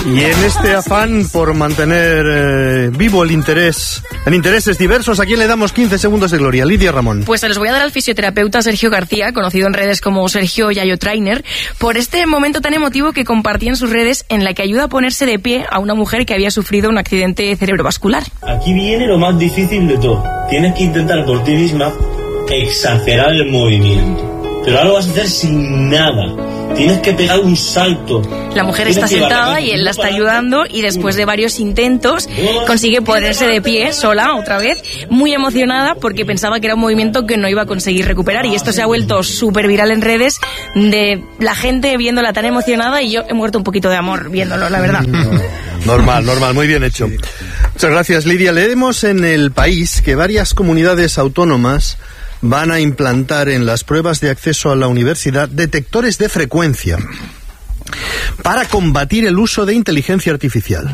Y en este afán por mantener vivo el interés en intereses diversos, ¿a quién le damos 15 segundos de gloria? Lidia Ramón. Pues se los voy a dar al fisioterapeuta Sergio García, conocido en redes como Sergio Yayo Trainer, por este momento tan emotivo que compartía en sus redes, en la que ayuda a ponerse de pie a una mujer que había sufrido un accidente cerebrovascular. Aquí viene lo más difícil de todo. Tienes que intentar por ti misma exagerar el movimiento. Pero ahora lo vas a hacer sin nada. Tienes que pegar un salto. La mujer está sentada y él la está ayudando, y después de varios intentos consigue ponerse de pie sola otra vez, muy emocionada porque pensaba que era un movimiento que no iba a conseguir recuperar, y esto se ha vuelto súper viral en redes, de la gente viéndola tan emocionada, y yo he muerto un poquito de amor viéndolo, la verdad. Normal, muy bien hecho. Muchas gracias, Lidia. Leemos en El País que varias comunidades autónomas van a implantar en las pruebas de acceso a la universidad detectores de frecuencia para combatir el uso de inteligencia artificial.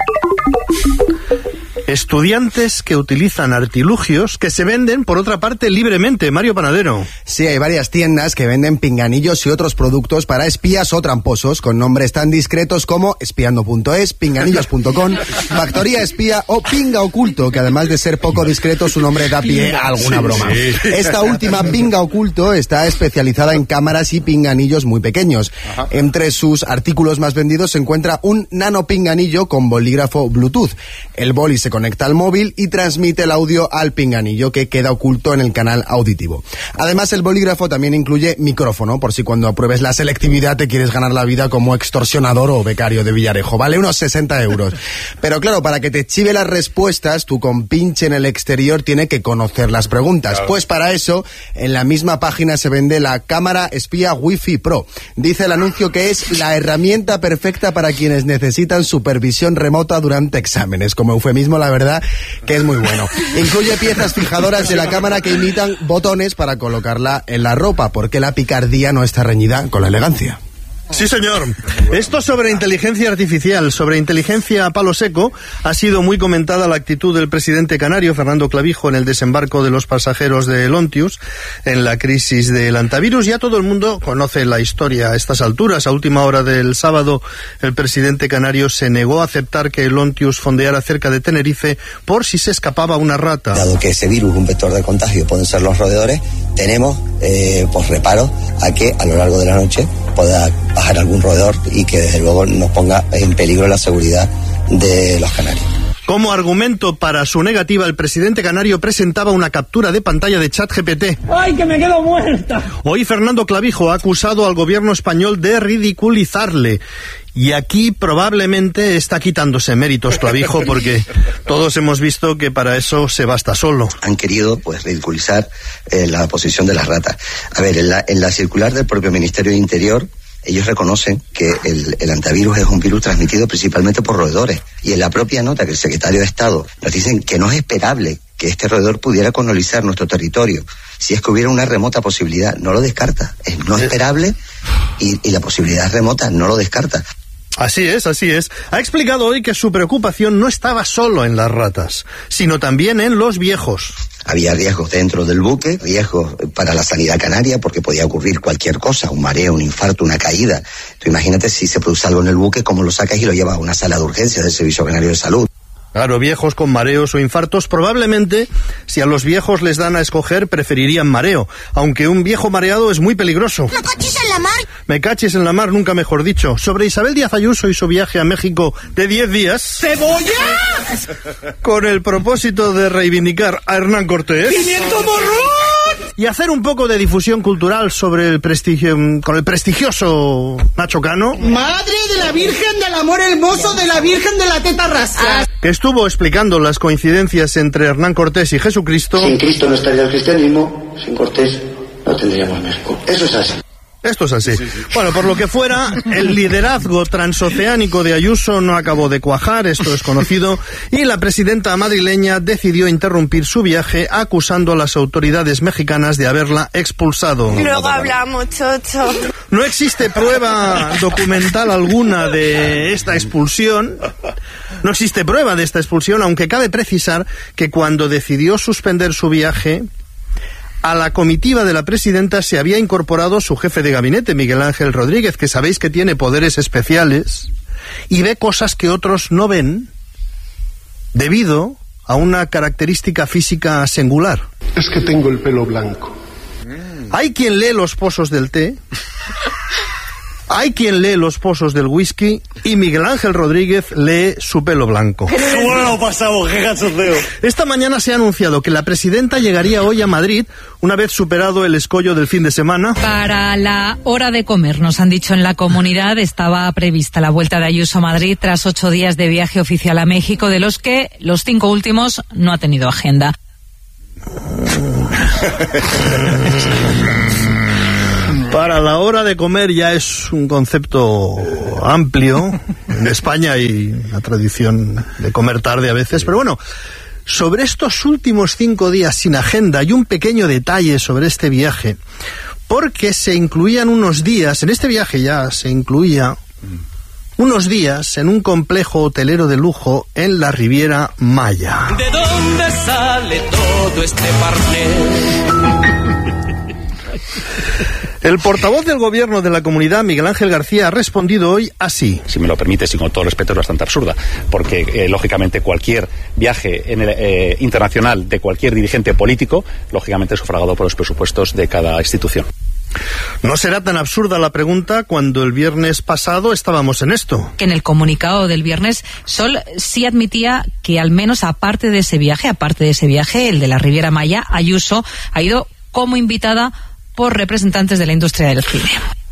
Estudiantes que utilizan artilugios que se venden, por otra parte, libremente. Mario Panadero. Sí, hay varias tiendas que venden pinganillos y otros productos para espías o tramposos, con nombres tan discretos como espiando.es, pinganillos.com, Factoría Espía o Pinga Oculto, que además de ser poco discreto, su nombre da pie a alguna broma. Esta última, Pinga Oculto, está especializada en cámaras y pinganillos muy pequeños. Entre sus artículos más vendidos se encuentra un nano pinganillo con bolígrafo Bluetooth. El boli se conecta al móvil y transmite el audio al pinganillo, que queda oculto en el canal auditivo. Además, el bolígrafo también incluye micrófono, por si cuando apruebes la selectividad te quieres ganar la vida como extorsionador o becario de Villarejo. Vale unos 60 euros. Pero claro, para que te chive las respuestas, tu compinche en el exterior tiene que conocer las preguntas. Claro. Pues para eso, en la misma página se vende la cámara espía Wi-Fi Pro. Dice el anuncio que es la herramienta perfecta para quienes necesitan supervisión remota durante exámenes. Como eufemismo, la verdad que es muy bueno. Incluye piezas fijadoras de la cámara que imitan botones para colocarla en la ropa, porque la picardía no está reñida con la elegancia. Sí, señor. Esto sobre inteligencia artificial, sobre inteligencia a palo seco, ha sido muy comentada la actitud del presidente canario, Fernando Clavijo, en el desembarco de los pasajeros de Lontius, en la crisis del antivirus. Ya todo el mundo conoce la historia a estas alturas. A última hora del sábado, el presidente canario se negó a aceptar que el Lontius fondeara cerca de Tenerife por si se escapaba una rata. Dado que ese virus, un vector de contagio, pueden ser los roedores, tenemos reparo a que a lo largo de la noche pueda bajar algún roedor y que desde luego nos ponga en peligro la seguridad de los canarios. Como argumento para su negativa, el presidente canario presentaba una captura de pantalla de ChatGPT. ¡Ay, que me quedo muerta! Hoy Fernando Clavijo ha acusado al gobierno español de ridiculizarle. Y aquí probablemente está quitándose méritos Clavijo, porque todos hemos visto que para eso se basta solo. Han querido pues ridiculizar la posición de las ratas. A ver, en la circular del propio Ministerio de Interior, ellos reconocen que el antivirus es un virus transmitido principalmente por roedores. Y en la propia nota que el secretario de Estado nos dicen que no es esperable que este roedor pudiera colonizar nuestro territorio. Si es que hubiera una remota posibilidad, no lo descarta. Es no esperable y la posibilidad es remota, no lo descarta. Así es, así es. Ha explicado hoy que su preocupación no estaba solo en las ratas, sino también en los viejos. Había riesgos dentro del buque, riesgos para la sanidad canaria, porque podía ocurrir cualquier cosa, un mareo, un infarto, una caída. Tú imagínate si se produce algo en el buque, cómo lo sacas y lo llevas a una sala de urgencias del Servicio Canario de Salud. Claro, viejos con mareos o infartos. Probablemente, si a los viejos les dan a escoger, preferirían mareo, aunque un viejo mareado es muy peligroso. ¿Me cachis en la mar? Me cachis en la mar, nunca mejor dicho. Sobre Isabel Díaz Ayuso y su viaje a México de 10 días... ¡Cebolla! Con el propósito de reivindicar a Hernán Cortés... ¡Pimiento morrón! Y hacer un poco de difusión cultural sobre el prestigio, con el prestigioso Nacho Cano. ¡Madre de la Virgen del Amor Hermoso de la Virgen de la Teta Rasa! Que estuvo explicando las coincidencias entre Hernán Cortés y Jesucristo. Sin Cristo no estaría el cristianismo, sin Cortés no tendríamos México. Eso es así. Esto es así. Bueno, por lo que fuera, el liderazgo transoceánico de Ayuso no acabó de cuajar, esto es conocido, y la presidenta madrileña decidió interrumpir su viaje acusando a las autoridades mexicanas de haberla expulsado. Luego hablamos, chocho. No existe prueba documental alguna de esta expulsión. No existe prueba de esta expulsión, aunque cabe precisar que cuando decidió suspender su viaje, a la comitiva de la presidenta se había incorporado su jefe de gabinete, Miguel Ángel Rodríguez, que sabéis que tiene poderes especiales y ve cosas que otros no ven debido a una característica física singular. Es que tengo el pelo blanco. Hay quien lee los pozos del té, hay quien lee los pozos del whisky y Miguel Ángel Rodríguez lee su pelo blanco. Bueno, pasamos, qué cachondeo. Esta mañana se ha anunciado que la presidenta llegaría hoy a Madrid una vez superado el escollo del fin de semana. Para la hora de comer, nos han dicho en la comunidad, estaba prevista la vuelta de Ayuso a Madrid tras 8 días de viaje oficial a México, de los que los 5 últimos no ha tenido agenda. Para la hora de comer ya es un concepto amplio. En España hay una tradición de comer tarde a veces, pero bueno, sobre estos últimos 5 días sin agenda y un pequeño detalle sobre este viaje, porque se incluían unos días, en este viaje ya se incluía unos días en un complejo hotelero de lujo en la Riviera Maya. ¿De dónde sale todo este parné? El portavoz del gobierno de la comunidad, Miguel Ángel García, ha respondido hoy así. Si me lo permites y con todo respeto, es bastante absurda, porque lógicamente cualquier viaje internacional de cualquier dirigente político, lógicamente es sufragado por los presupuestos de cada institución. No será tan absurda la pregunta cuando el viernes pasado estábamos en esto. Que en el comunicado del viernes Sol sí admitía que al menos aparte de ese viaje, el de la Riviera Maya, Ayuso ha ido como invitada por representantes de la industria del cine.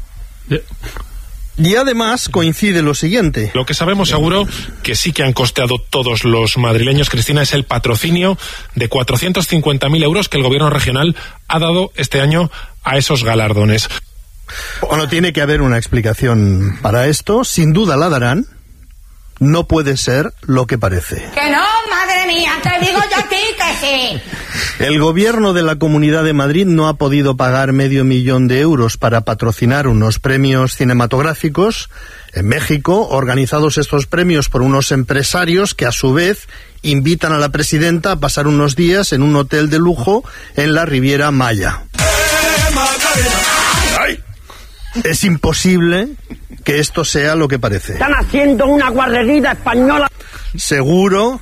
Y además coincide lo siguiente. Lo que sabemos seguro que sí que han costeado todos los madrileños, Cristina, es el patrocinio de 450.000 euros que el gobierno regional ha dado este año a esos galardones. Bueno, tiene que haber una explicación para esto. Sin duda la darán. No puede ser lo que parece. ¡Que no, madre mía! ¡Te digo yo a ti que sí! El gobierno de la Comunidad de Madrid no ha podido pagar $500.000 euros para patrocinar unos premios cinematográficos en México, organizados estos premios por unos empresarios que a su vez invitan a la presidenta a pasar unos días en un hotel de lujo en la Riviera Maya. ¡Ay! Es imposible que esto sea lo que parece. Están haciendo una guarrería española. Seguro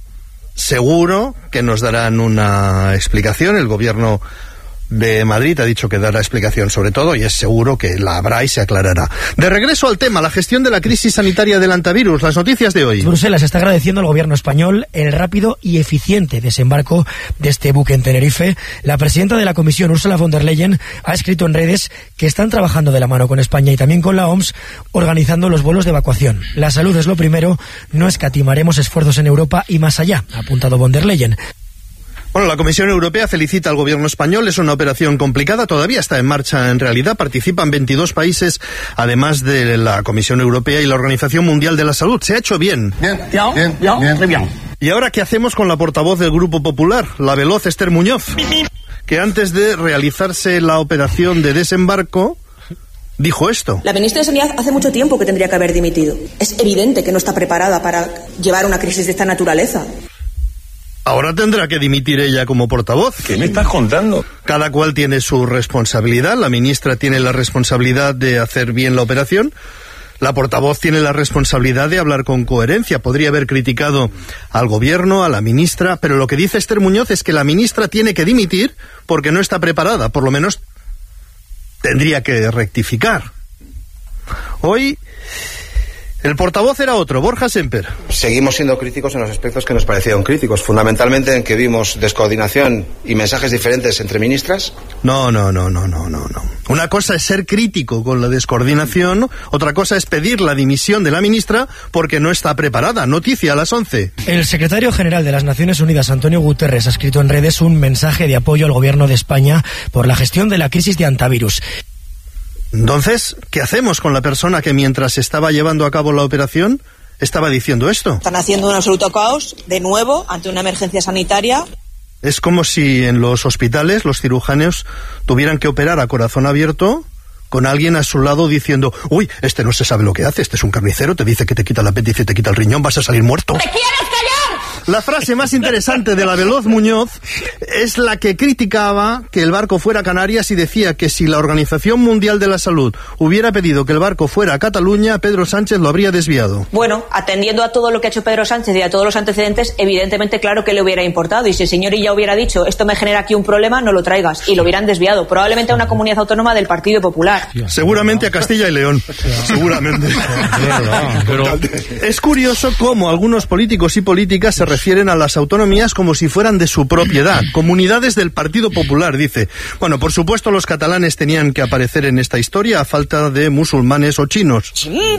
que nos darán una explicación. El gobierno de Madrid ha dicho que dará explicación sobre todo y es seguro que la habrá y se aclarará. De regreso al tema, la gestión de la crisis sanitaria del antivirus, las noticias de hoy. Bruselas está agradeciendo al gobierno español el rápido y eficiente desembarco de este buque en Tenerife. La presidenta de la Comisión, Ursula von der Leyen, ha escrito en redes que están trabajando de la mano con España y también con la OMS, organizando los vuelos de evacuación. La salud es lo primero, no escatimaremos esfuerzos en Europa y más allá, ha apuntado von der Leyen. Bueno, la Comisión Europea felicita al gobierno español. Es una operación complicada, todavía está en marcha en realidad. Participan 22 países, además de la Comisión Europea y la Organización Mundial de la Salud. Se ha hecho bien. Bien. ¿Y ahora qué hacemos con la portavoz del Grupo Popular, la veloz Esther Muñoz? Que antes de realizarse la operación de desembarco dijo esto. La ministra de Sanidad hace mucho tiempo que tendría que haber dimitido. Es evidente que no está preparada para llevar una crisis de esta naturaleza. Ahora tendrá que dimitir ella como portavoz. ¿Qué me estás contando? Cada cual tiene su responsabilidad. La ministra tiene la responsabilidad de hacer bien la operación. La portavoz tiene la responsabilidad de hablar con coherencia. Podría haber criticado al gobierno, a la ministra, pero lo que dice Esther Muñoz es que la ministra tiene que dimitir porque no está preparada. Por lo menos tendría que rectificar. Hoy el portavoz era otro, Borja Semper. Seguimos siendo críticos en los aspectos que nos parecieron críticos, fundamentalmente en que vimos descoordinación y mensajes diferentes entre ministras. No. Una cosa es ser crítico con la descoordinación, otra cosa es pedir la dimisión de la ministra porque no está preparada. Noticia a las 11. El secretario general de las Naciones Unidas, Antonio Guterres, ha escrito en redes un mensaje de apoyo al gobierno de España por la gestión de la crisis de antivirus. Entonces, ¿qué hacemos con la persona que mientras estaba llevando a cabo la operación estaba diciendo esto? Están haciendo un absoluto caos, de nuevo, ante una emergencia sanitaria. Es como si en los hospitales los cirujanos tuvieran que operar a corazón abierto con alguien a su lado diciendo: uy, este no se sabe lo que hace, este es un carnicero, te dice que te quita el apéndice y te quita el riñón, vas a salir muerto. ¿Te quieres callar? La frase más interesante de la Veloz Muñoz es la que criticaba que el barco fuera a Canarias y decía que si la Organización Mundial de la Salud hubiera pedido que el barco fuera a Cataluña, Pedro Sánchez lo habría desviado. Bueno, atendiendo a todo lo que ha hecho Pedro Sánchez y a todos los antecedentes, evidentemente claro que le hubiera importado. Y si el señor Illa hubiera dicho, esto me genera aquí un problema, no lo traigas. Y lo hubieran desviado. Probablemente a una comunidad autónoma del Partido Popular. Seguramente a Castilla y León. Seguramente. Pero es curioso cómo algunos políticos y políticas se refieren a las autonomías como si fueran de su propiedad. Comunidades del Partido Popular, dice. Bueno, por supuesto los catalanes tenían que aparecer en esta historia a falta de musulmanes o chinos.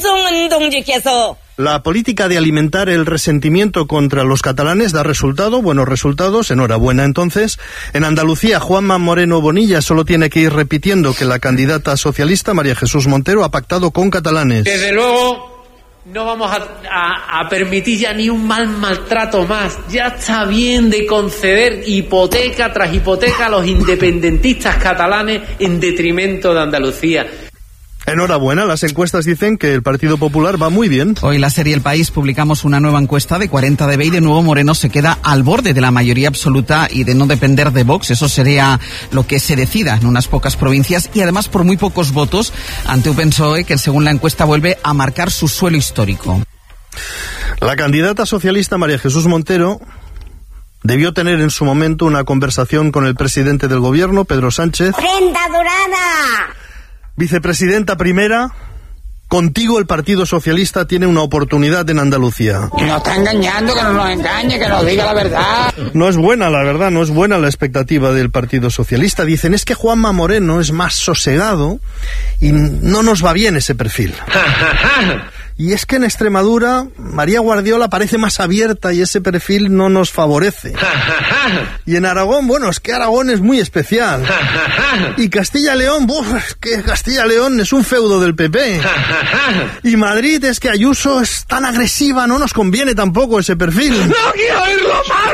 La política de alimentar el resentimiento contra los catalanes da resultado, buenos resultados, enhorabuena entonces. En Andalucía, Juanma Moreno Bonilla solo tiene que ir repitiendo que la candidata socialista, María Jesús Montero, ha pactado con catalanes. Desde luego no vamos a permitir ya ni un maltrato más. Ya está bien de conceder hipoteca tras hipoteca a los independentistas catalanes en detrimento de Andalucía. Enhorabuena, las encuestas dicen que el Partido Popular va muy bien. Hoy la serie El País publicamos una nueva encuesta de 40 dB y de nuevo Moreno se queda al borde de la mayoría absoluta y de no depender de Vox. Eso sería lo que se decida en unas pocas provincias y además por muy pocos votos ante un PSOE que según la encuesta vuelve a marcar su suelo histórico. La candidata socialista María Jesús Montero debió tener en su momento una conversación con el presidente del gobierno, Pedro Sánchez. ¡Prenda dorada! Vicepresidenta primera, contigo el Partido Socialista tiene una oportunidad en Andalucía. Nos está engañando, que no nos engañe, que nos diga la verdad. No es buena, la verdad, no es buena la expectativa del Partido Socialista. Dicen, es que Juanma Moreno es más sosegado y no nos va bien ese perfil. Y es que en Extremadura María Guardiola parece más abierta y ese perfil no nos favorece. Y en Aragón, bueno, es que Aragón es muy especial. Y Castilla y León, es que Castilla y León es un feudo del PP. Y Madrid es que Ayuso es tan agresiva, no nos conviene tampoco ese perfil. ¡No quiero oírlo más!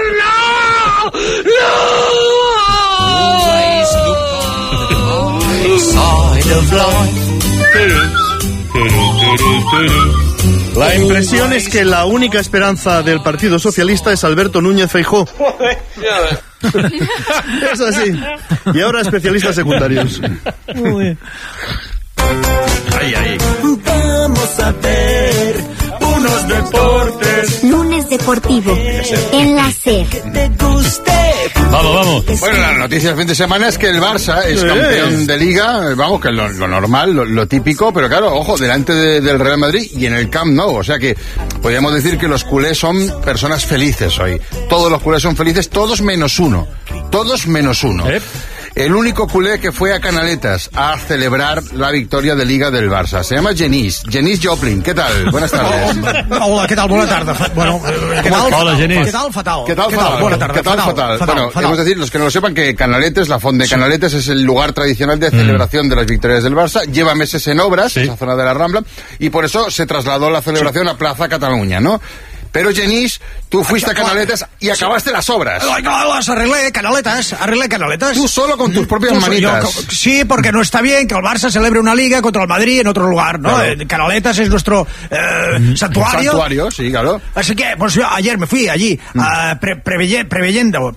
¡No! La impresión es que la única esperanza del Partido Socialista es Alberto Núñez Feijóo. Es así. Y ahora especialistas secundarios. Muy bien. Ahí. Vamos a ver unos deportes. Lunes deportivo en la SER. Vamos. Bueno, la noticia del fin de semana es que el Barça es campeón de Liga, vamos, que es lo normal, lo típico, pero claro, ojo, delante del Real Madrid y en el Camp Nou, o sea que podríamos decir que los culés son personas felices hoy. Todos los culés son felices, todos menos uno. El único culé que fue a Canaletas a celebrar la victoria de Liga del Barça. Se llama Genís Joplin. ¿Qué tal? Buenas tardes. Hola, ¿qué tal? Buenas tardes. Bueno, ¿qué tal? Hola, Genís. ¿Qué tal? Fatal. ¿Qué tal? Buenas tardes. ¿Qué tal? Fatal. Bueno, queremos decir, los que no lo sepan, que Canaletes, la Font de Canaletes, es el lugar tradicional de celebración de las victorias del Barça. Lleva meses en obras, esa zona de la Rambla, y por eso se trasladó la celebración a Plaza Cataluña, ¿no? Pero, Genís, tú fuiste a Canaletas y acabaste las obras. Las arreglé Canaletas. Tú solo con tus propias manitas. Sí, porque no está bien que el Barça celebre una liga contra el Madrid en otro lugar, ¿no? Claro. Canaletas es nuestro santuario. Santuario, sí, claro. Así que, pues yo ayer me fui allí, preveyendo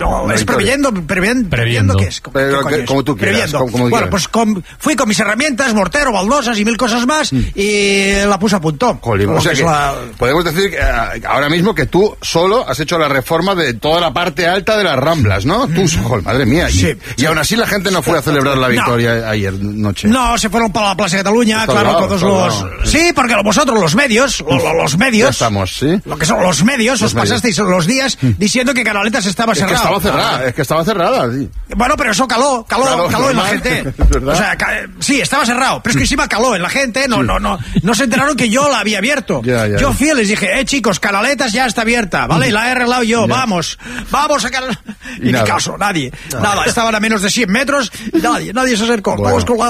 ¿qué es? Como tú quieras. Bueno, pues fui con mis herramientas, mortero, baldosas y mil cosas más, y la puse a punto. O sea que podemos decir que ahora mismo que tú solo has hecho la reforma de toda la parte alta de las Ramblas, ¿no? Tú solo, madre mía. Y aún así la gente no fue a celebrar la victoria ayer noche. No, se fueron para la Plaza de Cataluña, claro, todos los... Sí, porque vosotros, los medios... Ya estamos, ¿sí? Lo que son los medios, os pasasteis los días diciendo que Canaletas estaba cerrado. Es que estaba cerrada, sí. Bueno, pero eso caló en la gente. O sea, sí, estaba cerrado, pero es que encima caló en la gente, no se enteraron que yo la había abierto. Yo fui y les dije, chicos, Canaletas ya está abierta, ¿vale? Y la he arreglado yo, vamos a Canaletas. Y ni caso, nadie. Nada, estaban a menos de 100 metros y nadie se acercó. Todos con la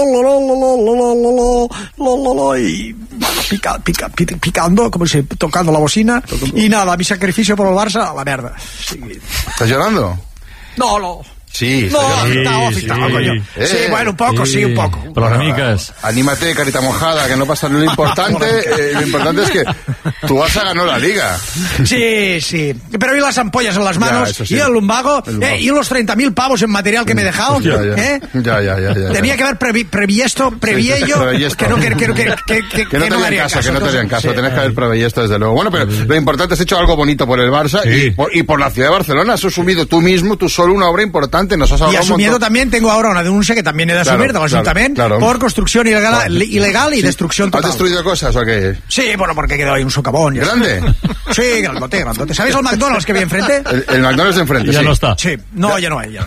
y picando, como si tocando la bocina. Y nada, mi sacrificio por el Barça, a la mierda. ¿Estás llorando? No. Sí, no, afectado, coño. Sí, bueno, un poco, sí, un poco. Problemicas. Anímate, carita mojada, que no pasa nada. Lo importante es que tu Barça ganó la Liga. Sí. Pero y las ampollas en las manos, sí. Y el lumbago, y los 30.000 pavos en material que me he dejado. Ya. Tenía que haber previsto que no te harían caso, tenés que haber previsto esto, desde luego. Bueno, pero lo importante es hecho algo bonito por el Barça y por la ciudad de Barcelona. Has asumido tú mismo, tú solo, una obra importante. Nos has y asumiendo también, tengo ahora una denuncia que también he de asumir del Ayuntamiento por construcción ilegal y destrucción total. ¿Has destruido cosas o qué? Sí, bueno, porque quedó ahí un socavón. ¿Grande? Sí, grandote. ¿Sabéis el McDonald's que vi enfrente? El McDonald's de enfrente, ya no está. Sí, no, ya no hay.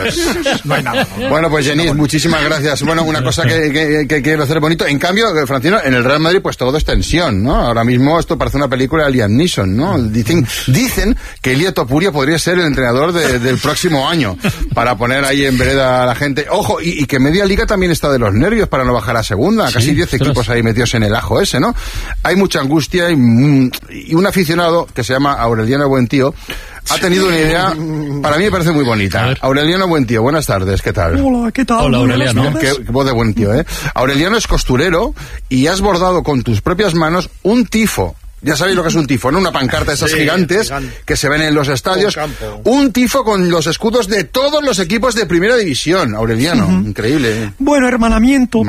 No hay nada. Bueno, pues Genís, muchísimas gracias. Bueno, una cosa que quiero hacer bonito. En cambio, Francino, en el Real Madrid pues todo es tensión, ¿no? Ahora mismo esto parece una película de Liam Neeson, ¿no? Dicen que Elia Topuria podría ser el entrenador del próximo año para poner ahí en vereda a la gente. Ojo, y que media liga también está de los nervios para no bajar a segunda. Sí, casi 10 equipos ahí metidos en el ajo ese, ¿no? Hay mucha angustia y un aficionado que se llama Aureliano Buentío ha tenido una idea, para mí me parece muy bonita. Aureliano Buentío, buenas tardes, ¿qué tal? Hola, ¿qué tal? Hola, Aureliano. Qué voz de buen tío, ¿eh? Aureliano es costurero y has bordado con tus propias manos un tifo. Ya sabéis lo que es un tifo, ¿no? Una pancarta de esas gigantes que se ven en los estadios. Un tifo con los escudos de todos los equipos de primera división, Aureliano. Increíble. Bueno, hermanamiento.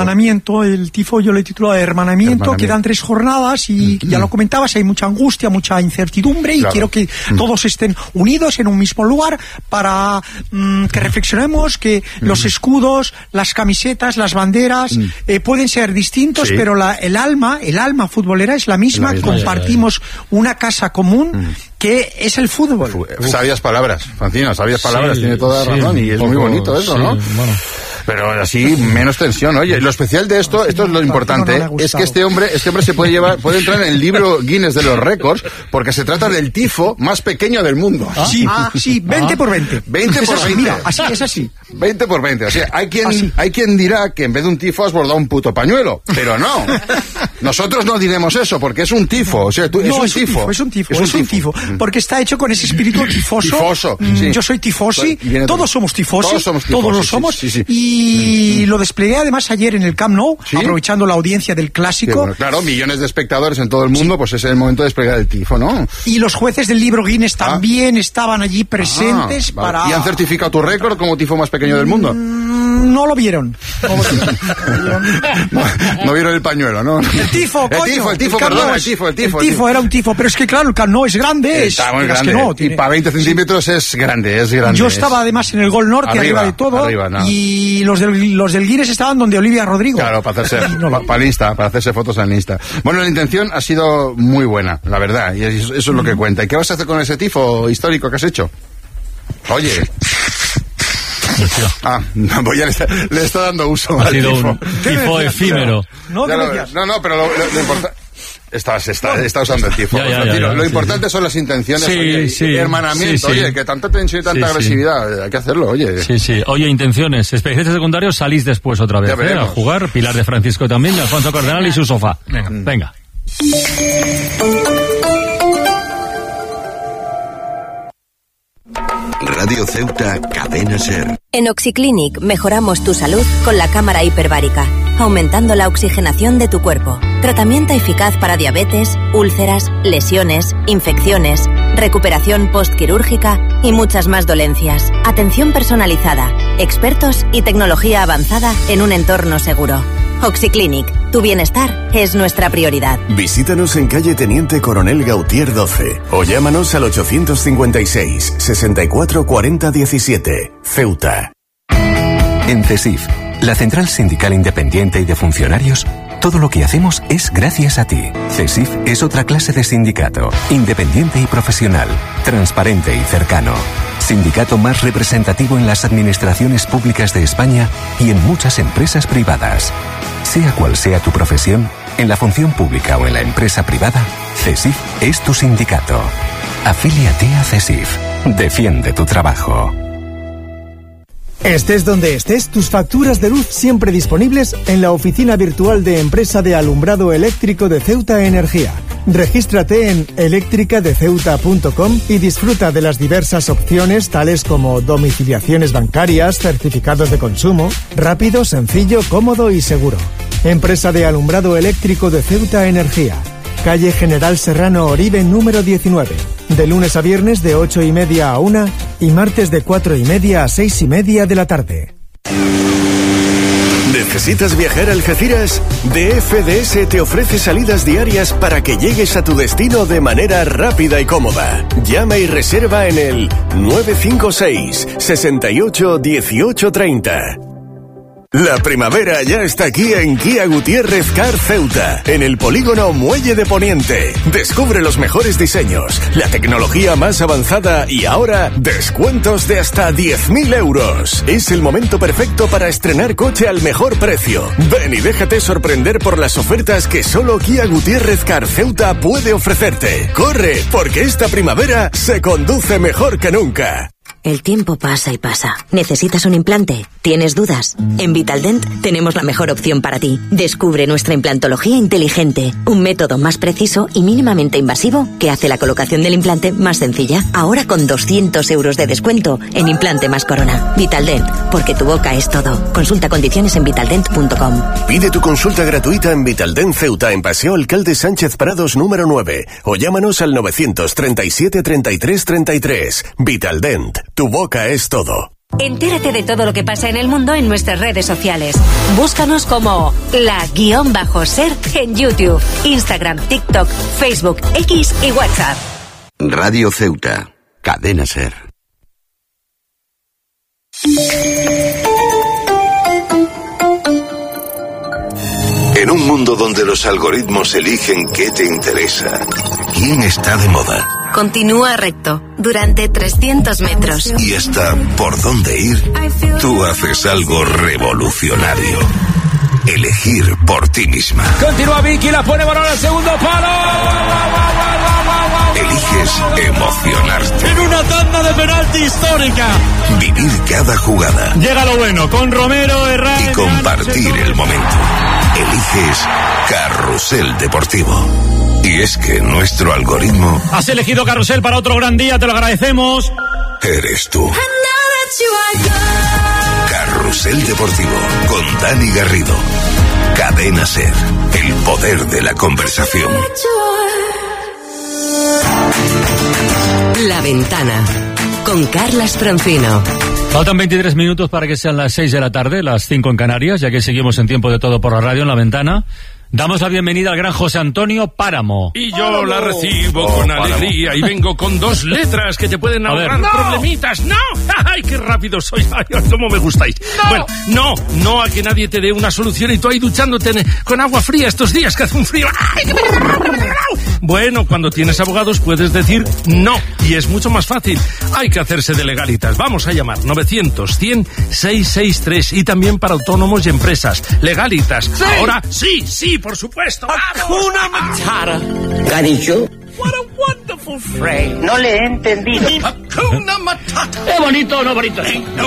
El tifo yo le he titulado Hermanamiento. Quedan 3 jornadas y ya lo comentabas, hay mucha angustia, mucha incertidumbre y quiero que todos estén unidos en un mismo lugar para que reflexionemos que los escudos, las camisetas, las banderas pueden ser distintos, pero el alma futbolera es la misma. Compartimos una casa común que es el fútbol. Sabias palabras, Francino, tiene toda razón y es muy bonito eso, ¿no? Bueno. Pero así menos tensión. Oye, lo especial de esto es lo importante, es que este hombre se puede entrar en el libro Guinness de los récords porque se trata del tifo más pequeño del mundo. Sí, 20 por 20. 20 por 20. Mira, es así. 20 por 20. O sea, hay quien dirá que en vez de un tifo has bordado un puto pañuelo, pero no. Nosotros no diremos eso porque es un tifo, o sea, es un tifo. Porque está hecho con ese espíritu tifoso. Yo soy tifosi, todos somos tifosi, todos lo somos. Y lo desplegué además ayer en el Camp Nou, aprovechando la audiencia del clásico. Bueno, claro, millones de espectadores en todo el mundo, pues ese es el momento de desplegar el tifo, ¿no? Y los jueces del libro Guinness también estaban allí presentes para... ¿Y han certificado tu récord como tifo más pequeño del mundo? No lo vieron. No vieron el pañuelo, ¿no? El tifo, coño. El tifo era un tifo, pero es que claro, el Camp Nou es grande. Está muy grande. Y para 20 centímetros es grande. Yo estaba además en el Gol Norte, arriba de todo. Y los del Guinness estaban donde Olivia Rodrigo. Claro, para hacerse fotos en Insta. Bueno, la intención ha sido muy buena, la verdad, y eso es lo que cuenta. ¿Y qué vas a hacer con ese tifo histórico que has hecho? Oye... pues ya le está dando uso. Ha sido un tifo efímero. No, pero lo importante... Está usando el tifo. Lo importante son las intenciones. Hermanamiento. Oye, que tanta tensión y tanta agresividad. Hay que hacerlo, oye. Sí. Oye, intenciones. Especialistas secundarios, salís después otra vez a jugar. Pilar de Francisco también, de Alfonso Cardenal y su sofá. Venga. Radio Ceuta, Cadena SER. En Oxiclinic mejoramos tu salud con la cámara hiperbárica, aumentando la oxigenación de tu cuerpo. Tratamiento eficaz para diabetes, úlceras, lesiones, infecciones, recuperación postquirúrgica y muchas más dolencias. Atención personalizada, expertos y tecnología avanzada en un entorno seguro. Oxiclinic, tu bienestar es nuestra prioridad. Visítanos en calle Teniente Coronel Gautier 12 o llámanos al 856 64 40 17. Ceuta. En CESIF, la Central Sindical Independiente y de Funcionarios, todo lo que hacemos es gracias a ti. CESIF es otra clase de sindicato, independiente y profesional, transparente y cercano. Sindicato más representativo en las administraciones públicas de España y en muchas empresas privadas. Sea cual sea tu profesión, en la función pública o en la empresa privada, CESIF es tu sindicato. Afíliate a CESIF. Defiende tu trabajo. Estés donde estés, tus facturas de luz siempre disponibles en la oficina virtual de empresa de alumbrado eléctrico de Ceuta Energía. Regístrate en electricadeceuta.com y disfruta de las diversas opciones tales como domiciliaciones bancarias, certificados de consumo, rápido, sencillo, cómodo y seguro. Empresa de alumbrado eléctrico de Ceuta Energía. Calle General Serrano Oribe número 19. De lunes a viernes de 8:30 a 1 y martes de 4:30 a 6:30 de la tarde. ¿Necesitas viajar a Algeciras? DFDS te ofrece salidas diarias para que llegues a tu destino de manera rápida y cómoda. Llama y reserva en el 956 68 18 30. La primavera ya está aquí en Kia Gutiérrez Car Ceuta, en el polígono Muelle de Poniente. Descubre los mejores diseños, la tecnología más avanzada y ahora descuentos de hasta 10.000 euros. Es el momento perfecto para estrenar coche al mejor precio. Ven y déjate sorprender por las ofertas que solo Kia Gutiérrez Car Ceuta puede ofrecerte. ¡Corre! Porque esta primavera se conduce mejor que nunca. El tiempo pasa y pasa. ¿Necesitas un implante? ¿Tienes dudas? En Vitaldent tenemos la mejor opción para ti. Descubre nuestra implantología inteligente, un método más preciso y mínimamente invasivo que hace la colocación del implante más sencilla. Ahora con 200 euros de descuento en implante más corona. Vitaldent, porque tu boca es todo. Consulta condiciones en vitaldent.com. Pide tu consulta gratuita en Vitaldent Ceuta, en Paseo Alcalde Sánchez Prados número 9, o llámanos al 937 33 33. Vitaldent. Tu boca es todo. Entérate de todo lo que pasa en el mundo en nuestras redes sociales. Búscanos como _ser en YouTube, Instagram, TikTok, Facebook, X y WhatsApp. Radio Ceuta, Cadena Ser. En un mundo donde los algoritmos eligen qué te interesa, quién está de moda, Continúa recto durante 300 metros. y hasta por dónde ir, tú haces algo revolucionario. Elegir por ti misma. Continúa Vicky, la pone balón al segundo palo. Eliges emocionarte. En una tanda de penalti histórica. Vivir cada jugada. Llega lo bueno con Romero, Herrera Y compartir el momento. Eliges Carrusel Deportivo. Y es que nuestro algoritmo Has elegido Carrusel para otro gran día, te lo agradecemos. eres tú. Carrusel Deportivo con Dani Garrido. Cadena Ser, el poder de la conversación. La Ventana con Carlas Francino. Faltan 23 minutos para que sean las 6 de la tarde, las 5 en Canarias, ya que seguimos en Tiempo de Todo por la radio en La Ventana. Damos la bienvenida al gran José Antonio Páramo. Y yo la recibo con alegría y vengo con 2 letras que te pueden ahorrar problemitas. ¡No! ¡Ay, qué rápido soy! ¡Ay, cómo me gustáis! ¡No! Bueno, no a que nadie te dé una solución y tú ahí duchándote con agua fría estos días que hace un frío. ¡Ay, qué... Bueno, cuando tienes abogados puedes decir no y es mucho más fácil. Hay que hacerse de legalitas. Vamos a llamar 900-100-663 y también para autónomos y empresas. Legalitas. Sí. Ahora sí, por supuesto. Hakuna Matata. ¿Qué ha dicho? What a wonderful phrase. No le he entendido. Hakuna Matata. ¿Es bonito o no bonito?